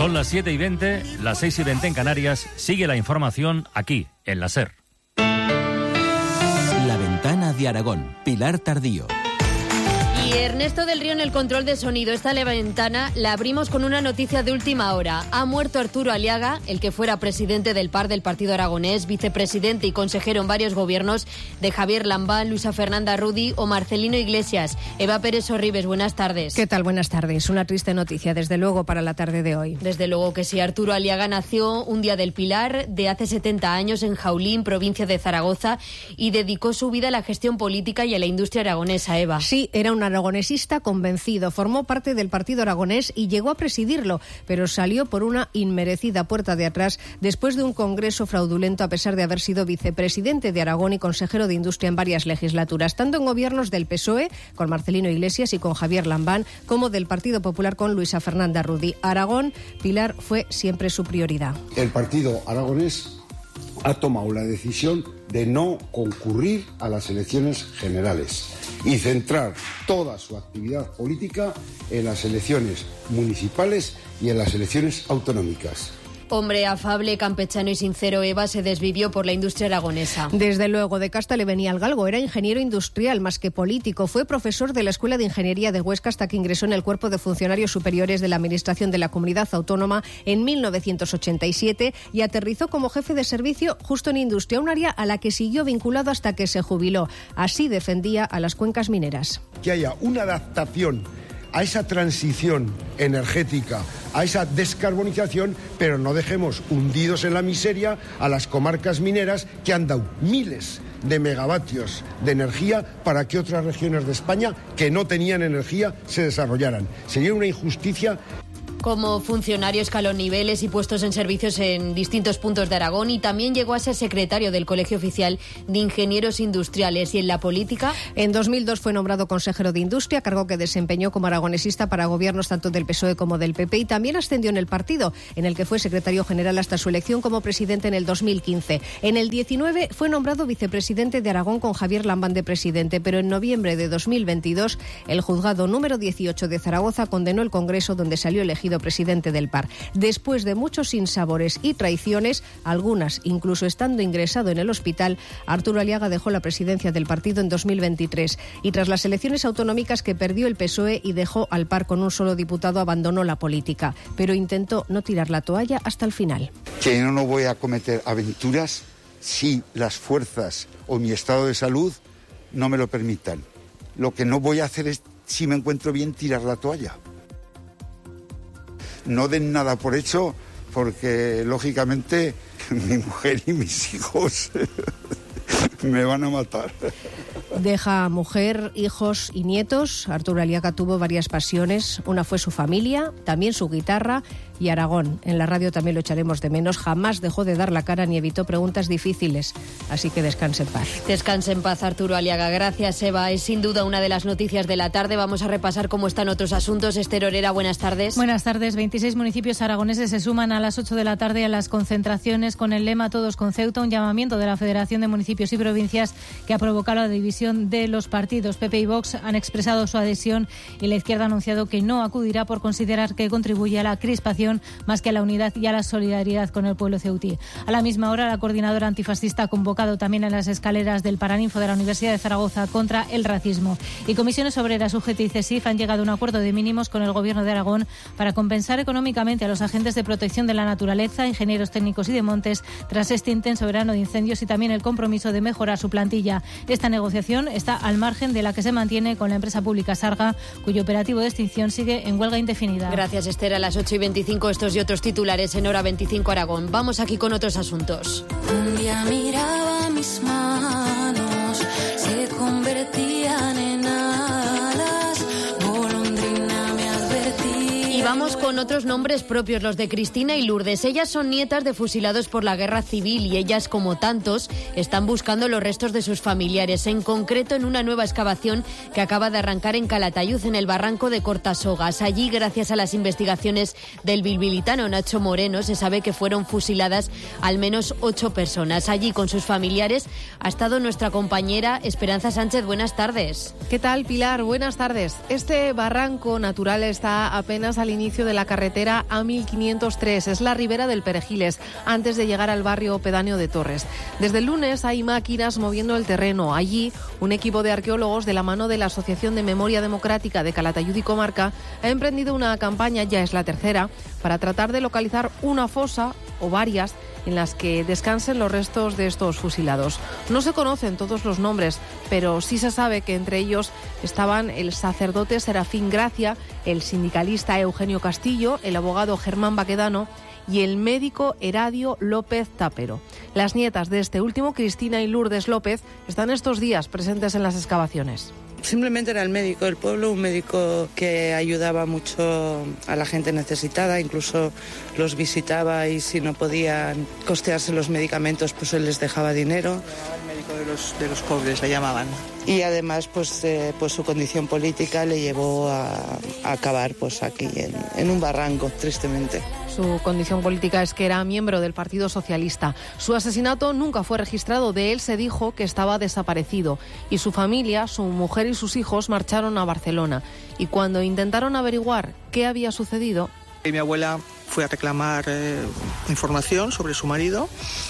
Son las 7:20, las 6:20 en Canarias. Sigue la información aquí, en la SER. La Ventana de Aragón, Pilar Tardío. Y Ernesto del Río en el control de sonido. Esta ventana la abrimos con una noticia de última hora. Ha muerto Arturo Aliaga, el que fuera presidente del PAR del Partido Aragonés, vicepresidente y consejero en varios gobiernos de Javier Lambán, Luisa Fernanda Rudi o Marcelino Iglesias. Eva Pérez Sorribes, buenas tardes. ¿Qué tal? Buenas tardes. Una triste noticia, desde luego, para la tarde de hoy. Desde luego que sí. Arturo Aliaga nació un día del Pilar de hace 70 años en Jaulín, provincia de Zaragoza, y dedicó su vida a la gestión política y a la industria aragonesa, Eva. Sí, era un aragonesista convencido, formó parte del Partido Aragonés y llegó a presidirlo, pero salió por una inmerecida puerta de atrás después de un congreso fraudulento, a pesar de haber sido vicepresidente de Aragón y consejero de Industria en varias legislaturas, tanto en gobiernos del PSOE con Marcelino Iglesias y con Javier Lambán, como del Partido Popular con Luisa Fernanda Rudi. Aragón, Pilar, fue siempre su prioridad. El Partido Aragonés ha tomado la decisión de no concurrir a las elecciones generales y centrar toda su actividad política en las elecciones municipales y en las elecciones autonómicas. Hombre afable, campechano y sincero, Eva, se desvivió por la industria aragonesa. Desde luego, de casta le venía al galgo. Era ingeniero industrial más que político. Fue profesor de la Escuela de Ingeniería de Huesca hasta que ingresó en el Cuerpo de Funcionarios Superiores de la Administración de la Comunidad Autónoma en 1987 y aterrizó como jefe de servicio justo en industria, un área a la que siguió vinculado hasta que se jubiló. Así defendía a las cuencas mineras. Que haya una adaptación a esa transición energética, a esa descarbonización, pero no dejemos hundidos en la miseria a las comarcas mineras que han dado miles de megavatios de energía para que otras regiones de España que no tenían energía se desarrollaran. Sería una injusticia. Como funcionario escaló niveles y puestos en servicios en distintos puntos de Aragón y también llegó a ser secretario del Colegio Oficial de Ingenieros Industriales. ¿Y en la política? En 2002 fue nombrado consejero de Industria, cargo que desempeñó como aragonesista para gobiernos tanto del PSOE como del PP, y también ascendió en el partido, en el que fue secretario general hasta su elección como presidente en el 2015. En el 19 fue nombrado vicepresidente de Aragón con Javier Lambán de presidente, pero en noviembre de 2022 el juzgado número 18 de Zaragoza condenó el Congreso donde salió elegido presidente del PAR. Después de muchos sinsabores y traiciones, algunas incluso estando ingresado en el hospital, Arturo Aliaga dejó la presidencia del partido en 2023 y tras las elecciones autonómicas que perdió el PSOE y dejó al PAR con un solo diputado, abandonó la política, pero intentó no tirar la toalla hasta el final. Que no voy a cometer aventuras si las fuerzas o mi estado de salud no me lo permitan. Lo que no voy a hacer es, si me encuentro bien, tirar la toalla. No den nada por hecho, porque lógicamente mi mujer y mis hijos me van a matar. Deja mujer, hijos y nietos. Arturo Aliaga tuvo varias pasiones. Una fue su familia, también su guitarra y Aragón. En la radio también lo echaremos de menos. Jamás dejó de dar la cara ni evitó preguntas difíciles. Así que descanse en paz. Descanse en paz, Arturo Aliaga. Gracias, Eva. Es sin duda una de las noticias de la tarde. Vamos a repasar cómo están otros asuntos. Esther Orera, buenas tardes. Buenas tardes. 26 municipios aragoneses se suman a las 8 de la tarde a las concentraciones con el lema Todos con Ceuta, un llamamiento de la Federación de Municipios y Provincias que ha provocado la división de los partidos. PP y Vox han expresado su adhesión y la izquierda ha anunciado que no acudirá por considerar que contribuye a la crispación más que a la unidad y a la solidaridad con el pueblo ceutí. A la misma hora, la coordinadora antifascista ha convocado también en las escaleras del Paraninfo de la Universidad de Zaragoza contra el racismo. Y Comisiones Obreras, UGT y CESIF han llegado a un acuerdo de mínimos con el Gobierno de Aragón para compensar económicamente a los agentes de protección de la naturaleza, ingenieros técnicos y de montes tras este intenso verano de incendios y también el compromiso de mejorar su plantilla. Esta negociación está al margen de la que se mantiene con la empresa pública Sarga, cuyo operativo de extinción sigue en huelga indefinida. Gracias, Esther. A las 8:25 estos y otros titulares en Hora 25 Aragón. Vamos aquí con otros asuntos. Un día miraba mis manos, se convertían en alas, golondrina me advertía. Y vamos con otros nombres propios, los de Cristina y Lourdes. Ellas son nietas de fusilados por la guerra civil y ellas, como tantos, están buscando los restos de sus familiares, en concreto en una nueva excavación que acaba de arrancar en Calatayud, en el barranco de Cortasogas. Allí, gracias a las investigaciones del bilbilitano Nacho Moreno, se sabe que fueron fusiladas al menos 8 personas. Allí, con sus familiares, ha estado nuestra compañera Esperanza Sánchez. Buenas tardes. ¿Qué tal, Pilar? Buenas tardes. Este barranco natural está apenas al inicio inicio de la carretera A1503. Es la ribera del Perejiles, antes de llegar al barrio pedáneo de Torres. Desde el lunes hay máquinas moviendo el terreno. Allí, un equipo de arqueólogos de la mano de la Asociación de Memoria Democrática de Calatayud y Comarca ha emprendido una campaña, ya es la tercera, para tratar de localizar una fosa o varias en las que descansen los restos de estos fusilados. No se conocen todos los nombres, pero sí se sabe que entre ellos estaban el sacerdote Serafín Gracia, el sindicalista Eugenio Castillo, el abogado Germán Baquedano y el médico Heradio López Tápero. Las nietas de este último, Cristina y Lourdes López, están estos días presentes en las excavaciones. Simplemente era el médico del pueblo, un médico que ayudaba mucho a la gente necesitada, incluso los visitaba y si no podían costearse los medicamentos, pues él les dejaba dinero. El médico de los pobres le llamaban. Y además, pues su condición política le llevó a acabar pues aquí en un barranco, tristemente. Su condición política es que era miembro del Partido Socialista. Su asesinato nunca fue registrado. De él se dijo que estaba desaparecido. Y su familia, su mujer y sus hijos marcharon a Barcelona. Y cuando intentaron averiguar qué había sucedido... Mi abuela fue a reclamar información sobre su marido.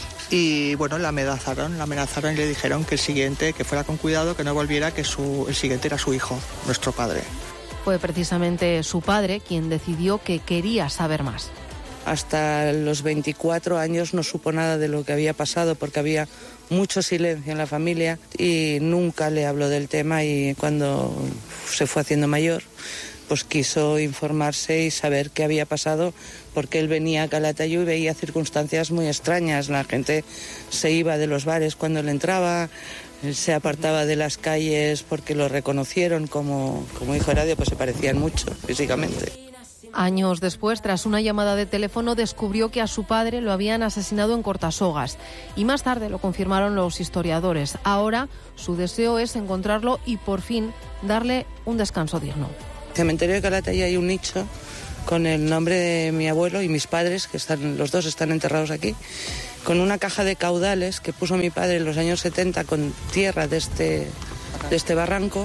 Y bueno, la amenazaron y le dijeron que el siguiente, que fuera con cuidado, que no volviera, que el siguiente era su hijo, nuestro padre. Fue precisamente su padre quien decidió que quería saber más. Hasta los 24 años no supo nada de lo que había pasado porque había mucho silencio en la familia y nunca le habló del tema, y cuando se fue haciendo mayor pues quiso informarse y saber qué había pasado, porque él venía a Calatayud y veía circunstancias muy extrañas. La gente se iba de los bares cuando él entraba, se apartaba de las calles porque lo reconocieron como hijo Heradio, pues se parecían mucho físicamente. Años después, tras una llamada de teléfono, descubrió que a su padre lo habían asesinado en Cortasogas. Y más tarde lo confirmaron los historiadores. Ahora su deseo es encontrarlo y por fin darle un descanso digno. En el cementerio de Calatayud hay un nicho con el nombre de mi abuelo y mis padres, que los dos están enterrados aquí, con una caja de caudales que puso mi padre en los años 70 con tierra de este barranco.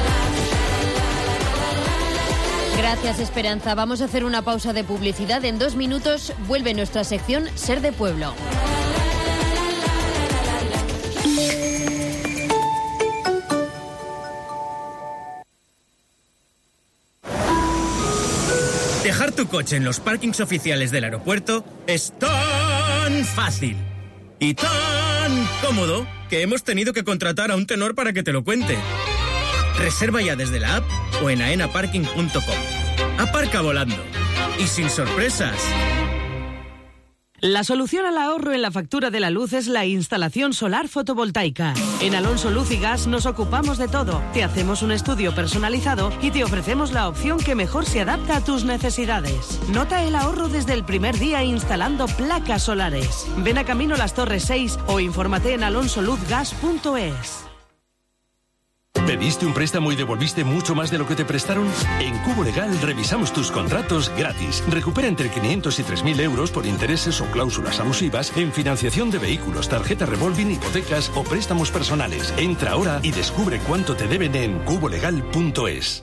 Gracias, Esperanza. Vamos a hacer una pausa de publicidad. En 2 minutos vuelve nuestra sección Ser de Pueblo. Dejar tu coche en los parkings oficiales del aeropuerto es tan fácil y tan cómodo que hemos tenido que contratar a un tenor para que te lo cuente. Reserva ya desde la app o en aenaparking.com. Aparca volando y sin sorpresas. La solución al ahorro en la factura de la luz es la instalación solar fotovoltaica. En Alonso Luz y Gas nos ocupamos de todo. Te hacemos un estudio personalizado y te ofrecemos la opción que mejor se adapta a tus necesidades. Nota el ahorro desde el primer día instalando placas solares. Ven a Camino Las Torres 6 o infórmate en alonsoluzgas.es. ¿Pediste un préstamo y devolviste mucho más de lo que te prestaron? En Cubo Legal revisamos tus contratos gratis. Recupera entre 500 y 3.000 euros por intereses o cláusulas abusivas en financiación de vehículos, tarjeta revolving, hipotecas o préstamos personales. Entra ahora y descubre cuánto te deben en cubolegal.es.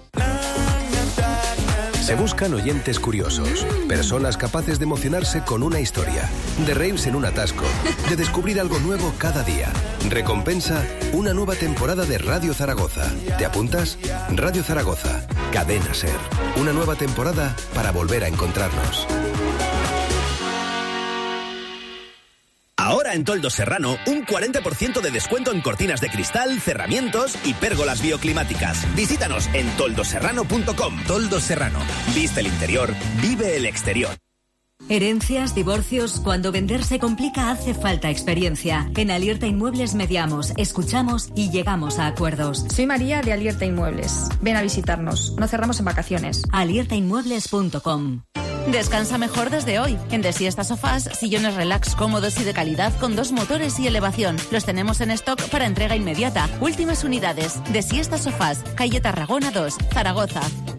Se buscan oyentes curiosos, personas capaces de emocionarse con una historia, de reírse en un atasco, de descubrir algo nuevo cada día. Recompensa, una nueva temporada de Radio Zaragoza. ¿Te apuntas? Radio Zaragoza, Cadena Ser. Una nueva temporada para volver a encontrarnos. Ahora en Toldo Serrano, un 40% de descuento en cortinas de cristal, cerramientos y pérgolas bioclimáticas. Visítanos en toldoserrano.com. Toldo Serrano. Viste el interior, vive el exterior. Herencias, divorcios, cuando vender se complica hace falta experiencia. En Alierta Inmuebles mediamos, escuchamos y llegamos a acuerdos. Soy María de Alierta Inmuebles. Ven a visitarnos, no cerramos en vacaciones. aliertainmuebles.com. Descansa mejor desde hoy. En Desiesta Sofás, sillones relax cómodos y de calidad con 2 motores y elevación. Los tenemos en stock para entrega inmediata. Últimas unidades. Desiesta Sofás, calle Tarragona 2, Zaragoza.